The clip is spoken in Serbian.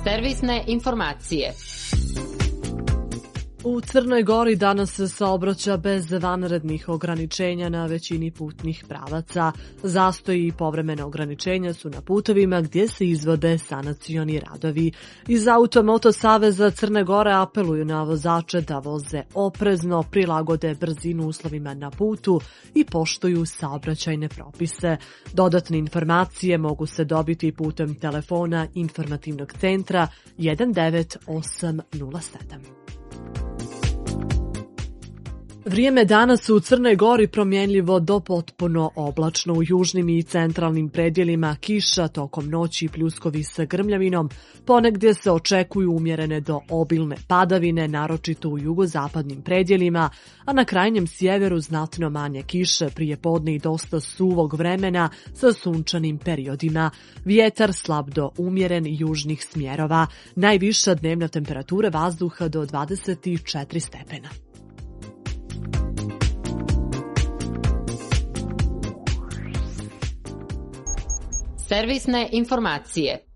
Servisne informacije. U Crnoj Gori danas se saobraća bez vanrednih ograničenja na većini putnih pravaca. Zastoji i povremena ograničenja su na putovima gdje se izvode sanacioni radovi. Iz Automoto Saveza Crne Gore apeluju na vozače da voze oprezno, prilagode brzinu uslovima na putu i poštuju saobraćajne propise. Dodatne informacije mogu se dobiti putem telefona informativnog centra 19807. Vrijeme danas u Crnoj Gori promjenljivo do potpuno oblačno. U južnim i centralnim predjelima kiša, tokom noći pljuskovi sa grmljavinom, ponegdje se očekuju umjerene do obilne padavine, naročito u jugozapadnim predjelima, a na krajnjem sjeveru znatno manje kiše, prije podne i dosta suvog vremena sa sunčanim periodima. Vjetar slab do umjeren južnih smjerova. Najviša dnevna temperatura vazduha do 24 stepena. Servisne informacije.